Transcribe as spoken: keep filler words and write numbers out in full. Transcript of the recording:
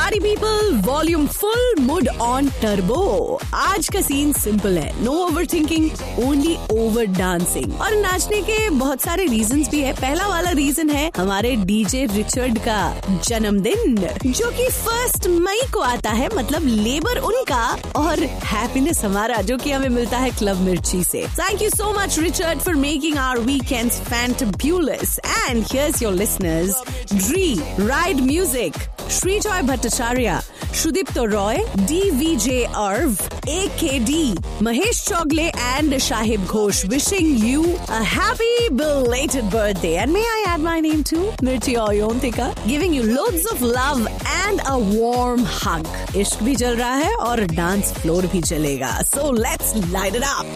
Party people, volume full, mood on turbo. आज का scene simple है, know over thinking, only over dancing. और नाचने के बहुत सारे रीजंस भी है। पहला वाला रीजन है हमारे डीजे रिचर्ड का जन्मदिन, जो कि फर्स्ट मई को आता है, मतलब लेबर उनका और हैप्पीनेस हमारा, जो कि हमें मिलता है क्लब मिर्ची से। Thank you so much Richard for making our weekends fantabulous. And here's your listeners, Dree, ride music, Shri Joy Bhattacharya, Sudipto Roy, D we जे अर्व, ए के D, Mahesh Chougale and Sahib Ghosh wishing you a happy belated birthday. And may I add my name too, Mirchi Oyontika, giving you loads of love and a warm hug. इश्क भी चल रहा है और dance floor भी चलेगा. So let's light it up.